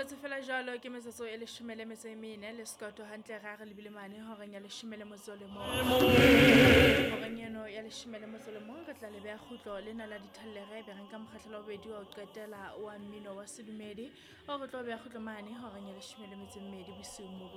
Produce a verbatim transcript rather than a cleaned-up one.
Ntse fela jalo ke metsotso e leshome le metso e mene le sekoto hantle ga re lebile mane horeng ya leshome le motso le mong. Horeng eno ya leshome le motso le mong re tla le beha kgutlo lena la dithallere be re nka mokgahlelo wa bobedi wa ho qetela wa mmino wa sedumedi o re tlo beha kgutlo mane horeng ya leshome le metso e mmedi bosiung.